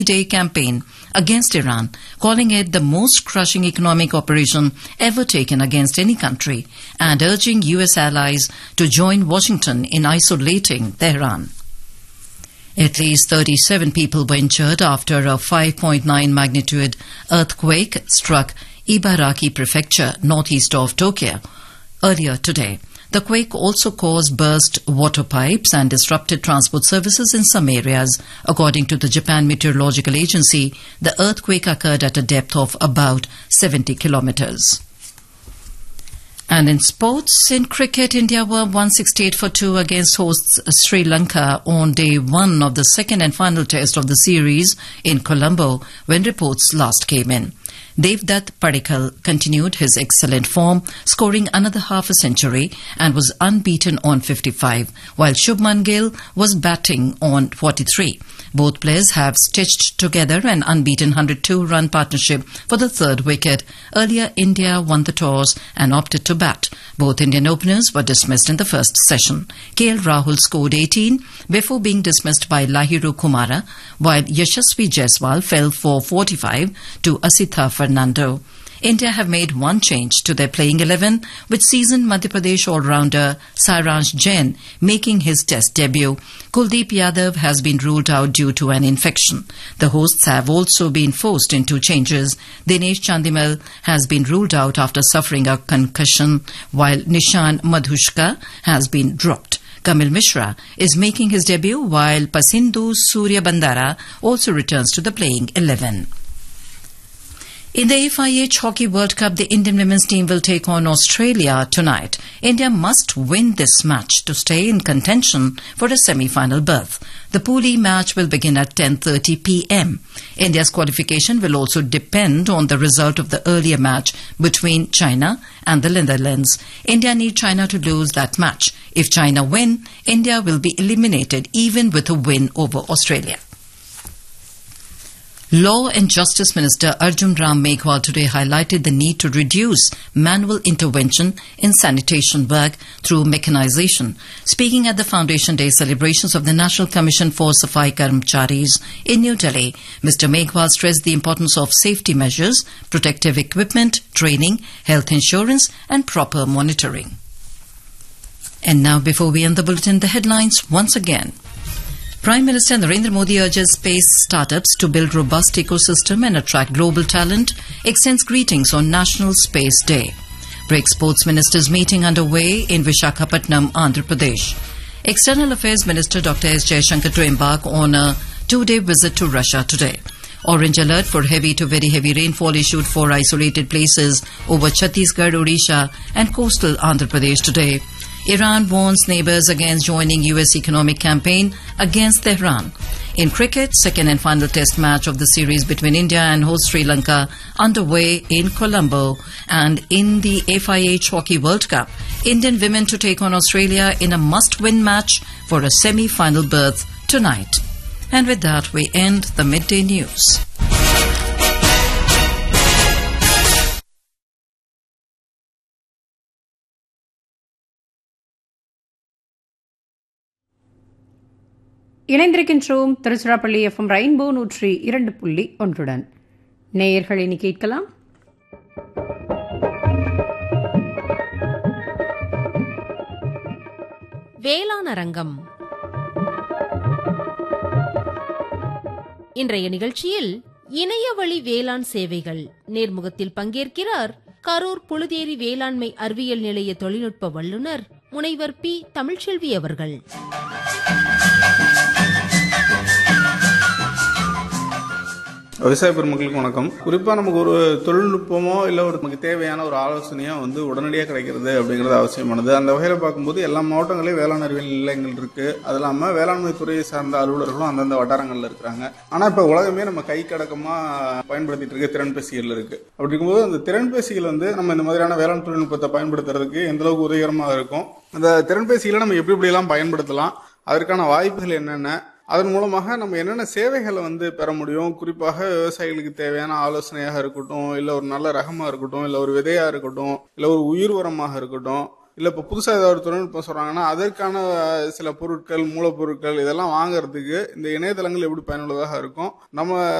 day campaign against Iran, calling it the most crushing economic operation ever taken against any country and urging US allies to join Washington in isolating Tehran. At least 37 people were injured after a 5.9 magnitude earthquake struck Ibaraki Prefecture, northeast of Tokyo, earlier today. The quake also caused burst water pipes and disrupted transport services in some areas. According to the Japan Meteorological Agency, the earthquake occurred at a depth of about 70 kilometers. And in sports, in cricket, India were 168 for 2 against hosts Sri Lanka on day 1 of the second and final test of the series in Colombo when reports last came in. Devdutt Padikkal continued his excellent form, scoring another half a century and was unbeaten on 55, while Shubman Gill was batting on 43. Both players have stitched together an unbeaten 102-run partnership for the third wicket. Earlier, India won the toss and opted to bat. Both Indian openers were dismissed in the first session. KL Rahul scored 18 before being dismissed by Lahiru Kumara, while Yashasvi Jaiswal fell for 45 to Asitha Fernando. India have made one change to their playing 11, with seasoned Madhya Pradesh all-rounder Sairansh Jain making his test debut. Kuldeep Yadav has been ruled out due to an infection. The hosts have also been forced into changes. Dinesh Chandimal has been ruled out after suffering a concussion, while Nishan Madhushka has been dropped. Kamil Mishra is making his debut, while Pasindu Surya Bandara also returns to the playing 11. In the FIH Hockey World Cup, the Indian women's team will take on Australia tonight. India must win this match to stay in contention for a semi-final berth. The Pool E match will begin at 10:30 p.m. India's qualification will also depend on the result of the earlier match between China and the Netherlands. India need China to lose that match. If China win, India will be eliminated even with a win over Australia. Law and Justice Minister Arjun Ram Meghwal today highlighted the need to reduce manual intervention in sanitation work through mechanization. Speaking at the Foundation Day celebrations of the National Commission for Safai Karmcharis in New Delhi, Mr. Meghwal stressed the importance of safety measures, protective equipment, training, health insurance and proper monitoring. And now, before we end the bulletin, the headlines once again. Prime Minister Narendra Modi urges space startups to build robust ecosystem and attract global talent, extends greetings on National Space Day. BRICS Sports Ministers meeting underway in Visakhapatnam, Andhra Pradesh. External Affairs Minister Dr. S. Jaishankar to embark on a 2-day visit to Russia today. Orange alert for heavy to very heavy rainfall issued for isolated places over Chhattisgarh, Odisha and coastal Andhra Pradesh today. Iran warns neighbours against joining US economic campaign against Tehran. In cricket, second and final test match of the series between India and host Sri Lanka underway in Colombo. And in the FIH Hockey World Cup, Indian women to take on Australia in a must-win match for a semi-final berth tonight. And with that, we end the midday news. இணைந்திருக்கின்றோம் Tiruchirappalli FM rainbow 102.1 நேயர்கள் இனி கேட்கலாம். வேளாண் அரங்கம். இன்றைய நிகழ்ச்சியில் இணையவழி வேளாண் சேவைகள் நேர்முகத்தில் பங்கேற்கிறார் கரூர் புழுதேரி வேளாண்மை அறிவியல் நிலைய தொழில்நுட்ப வல்லுநர் முனைவர் பி. தமிழ்ச்செல்வி அவர்கள். விவசாய பெருமக்களுக்கு வணக்கம். குறிப்பாக நமக்கு ஒரு தொழில்நுட்பமோ இல்லை ஒரு நமக்கு தேவையான ஒரு ஆலோசனையோ உடனடியாக கிடைக்கிறது அப்படிங்கிறது அவசியமானது. அந்த வகையில் பார்க்கும்போது எல்லா மாவட்டங்களையும் வேளாண் அறிவியல் நிலையங்கள் இருக்கு. அது இல்லாமல் வேளாண்மை துறையை சார்ந்த அலுவலர்களும் அந்தந்த வட்டாரங்களில் இருக்கிறாங்க. ஆனால் இப்போ உலகமே நம்ம கை கடக்கமாக பயன்படுத்திட்டு இருக்க திறன்பேசிகள் இருக்கு. அப்படி இருக்கும்போது அந்த திறன்பேசிகள் நம்ம இந்த மாதிரியான வேளாண் தொழில்நுட்பத்தை பயன்படுத்துறதுக்கு எந்த அளவுக்கு உதவிகரமாக இருக்கும், அந்த திறன்பேசிகளை நம்ம எப்படி எல்லாம் பயன்படுத்தலாம், அதற்கான வாய்ப்புகள் என்னென்ன, அதன் மூலமாக நம்ம என்னென்ன சேவைகளை பெற முடியும், குறிப்பாக விவசாயிகளுக்கு தேவையான ஆலோசனையாக இருக்கட்டும், இல்லை ஒரு நல்ல ரகமாக இருக்கட்டும், இல்லை ஒரு விதையாக இருக்கட்டும், இல்லை ஒரு உயிர் உரமாக இருக்கட்டும், இல்ல இப்ப புதுசா ஏதாவது ஒரு தொழில்நுட்பம் சொல்றாங்கன்னா அதற்கான சில பொருட்கள் மூலப்பொருட்கள் இதெல்லாம் வாங்குறதுக்கு இந்த இணையதளங்கள் எப்படி பயனுள்ளதாக இருக்கும், நம்ம